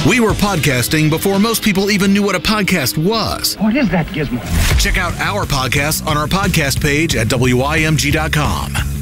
We were podcasting before most people even knew what a podcast was. What is that gizmo? Check out our podcasts on our podcast page at WIMG.com.